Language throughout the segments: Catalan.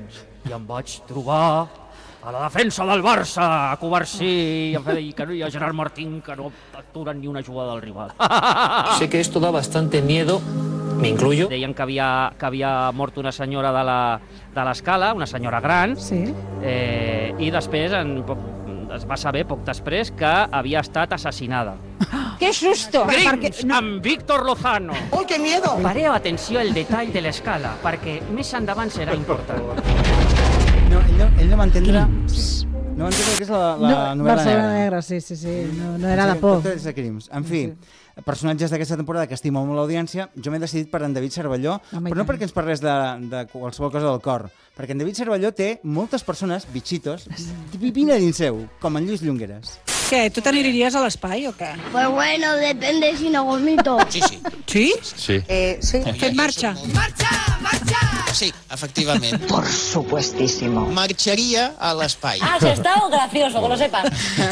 i em vaig trobar a la defensa del Barça, a Covarsí, i a Gerard Martín, que no aturen ni una jugada del rival. Sé que esto da bastante miedo, me incluyo. Deien que havia mort una senyora de l'escala, una senyora gran, Sí. I després es va saber poc després que havia estat assassinada. ¡Qué susto! Crims amb Víctor Lozano. ¡Oh, qué miedo! Pareu atenció al detall de l'escala, perquè més endavant serà important. No, ell no va entendre... Sí. No va entendre que és la novel·la Barcelona negra. Negra, sí. No era de por. Tot és de crims. En fi, personatges d'aquesta temporada que estima molt l'audiència, jo m'he decidit per en David Cervelló, però no perquè ens parlés de qualsevol cosa del cor, perquè en David Cervelló té moltes persones, bitxitos, vivint a dins seu, com en Lluís Llongueras. Què, tu t'aniries a l'espai o què? Pues bueno, depende si no vomito. Sí. Sí? Sí. Sí. Fent marxa. Sí, efectivament. Por supuestísimo. Marxaria a l'espai. Has estado gracioso, que lo sepas.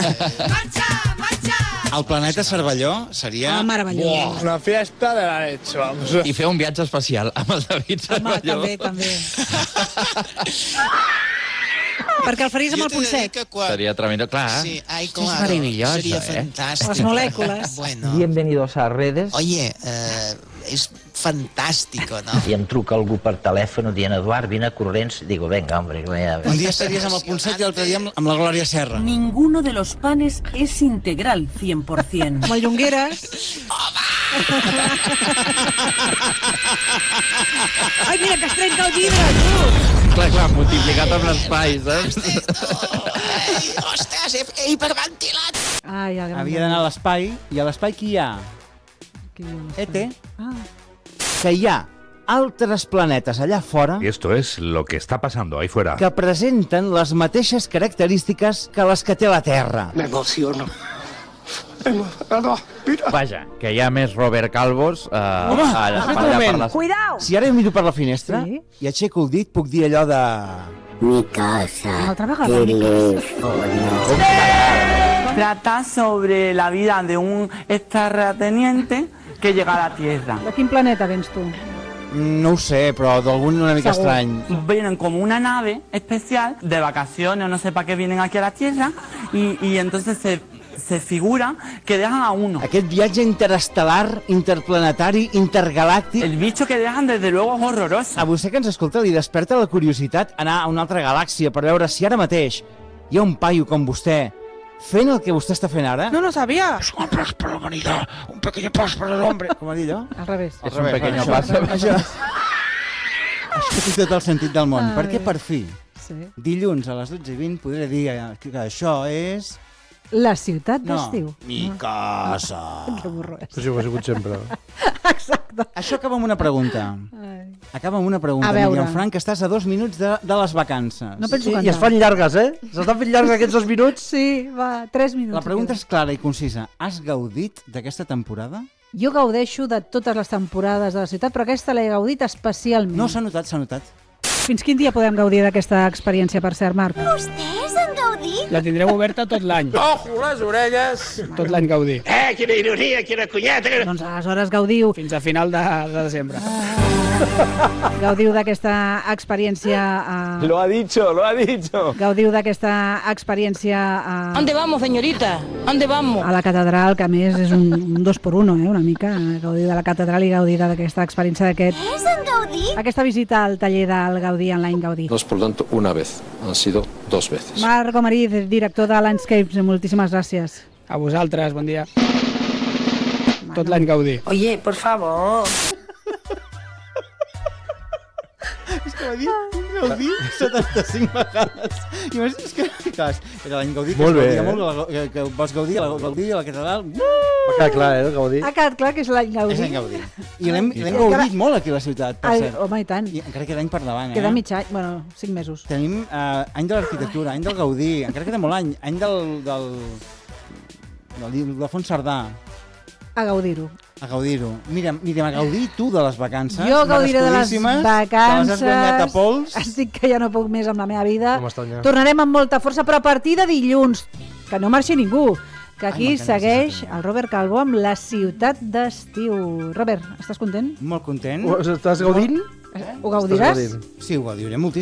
El planeta Cervelló seria... Ah, meravellós. Una fiesta de la leche, vamos. I fer un viatge especial amb el David Home, Cervelló. també. Perquè el faries amb el punt sec. Seria tremendo, clar. Sí, ay, Esto es claro. maravilloso, Sería ¿eh? fantástico. Les molècules. Bueno. Bienvenidos a redes. Oye, es fantástico, ¿no? I em truca algú per telèfon dient Eduard, vine a corrents. Digo, venga, hombre. Un dia estaries amb el punt sec i l'altre dia amb la Glòria Serra. Ninguno de los panes es integral 100%. Amb el Llongueras. Ai, mira, que es trenca el vidre, tu! Clar, multiplicat amb l'espai, saps? Ostres, he hiperventilat. Ai, el gran Havia d'anar a l'espai, i a l'espai qui hi ha? Qui diu ET, Ah. que hi ha altres planetes allà fora Y esto es lo que está pasando ahí fuera. que presenten les mateixes característiques que les que té la Terra. Me emociono. Vaja, que hi ha més Robert Calvos a un l'espatlla per moment. les... Cuidao! Si ara miro per la finestra Sí. i aixeco el dit, puc dir allò de... Mi casa. Una altra vegada. Teléfono. Trata sobre la vida de un extraterrestre que llega a la Tierra. De quin planeta vens tu? No ho sé, però d'algun una mica Segur. estrany. Vienen como una nave especial de vacaciones o no sé para qué vienen aquí a la Tierra y entonces se figura que dejan a uno. Aquest viatge interestel·lar, interplanetari, intergalàctic... El bicho que dejan desde luego es horroroso. A vostè que ens escolta li desperta la curiositat anar a una altra galàxia per veure si ara mateix hi ha un paio com vostè fent el que vostè està fent ara? No lo sabía. Es un abrazo para la humanidad, un pequeño paso para el hombre. Com ha dit allò? Al revés. És un pequeño paso. Això té tot el sentit del món. Ai. Perquè per fi, Sí. dilluns a les 12:20 podré dir que això és... La ciutat No, d'estiu. mi casa. Que burro és. Això ho ha sigut sempre. Exacte. Això acaba amb una pregunta. Ai. Acaba amb una pregunta, A veure. Míriam Frank, que estàs a 2 minuts de les vacances. No penso I cantar. es fan llargues, eh? S'estan fent llargues aquests 2 minuts. Sí, va, 3 minuts. La pregunta és clara i concisa. Has gaudit d'aquesta temporada? Jo gaudeixo de totes les temporades de la ciutat, però aquesta l'he gaudit especialment. No, s'ha notat, s'ha notat. Fins quin dia podem gaudir d'aquesta experiència, per cert, Marc? ¿Ustedes han gaudit? La tindreu oberta tot l'any. Ojo, les orelles! Tot l'any gaudir. Quina ironia, quina cunyeta. Doncs aleshores gaudiu. Fins a final de desembre. Gaudiu d'aquesta experiència... Lo ha dicho, lo ha dicho. Gaudiu d'aquesta experiència ¿Dónde vamos, señorita? ¿Dónde vamos? a la catedral, que a més és un 2x1, una mica. Gaudir de la catedral i gaudir d'aquesta experiència d'aquest... ¿Ustedes han gaudit? Aquesta visita al taller del Gaudí, Online Gaudí. No es por tanto una vez, han sido 2 veces. Marc Gomariz, director de Landscapes, moltíssimes gràcies. A vosaltres, bon dia. Tot l'any gaudir. Oye, por favor. És que m'ha dit 75 vegades. I a més, és que, clar, era l'any Gaudí, Molt bé, que vols gaudir a la catedral. Va quedar clar, el Gaudí. Ha quedat clar que és l'any Gaudí. És l'any Gaudí. I l'hem gaudit molt aquí a la ciutat, per cert. Home, i tant. I encara queda any per davant, Queda mig any, bueno, 5 mesos. Tenim any de l'arquitectura, any del Gaudí, encara queda molt any del Fons Cerdà. A gaudir-ho. A gaudir-ho. Mira, a gaudir tu de les vacances. Jo gaudiré de les merescudíssimes, vacances. Que les has guanyat a pols. Estic que ja no puc més amb la meva vida. Com estanya. Tornarem amb molta força, però a partir de dilluns, que no marxi ningú, que aquí Ai, m'encanta segueix aquesta el Robert Calvo amb la ciutat d'estiu. Robert, estàs content? Molt content. Estàs gaudint? Ho gaudiràs? Sí, ho gaudiré moltíssim.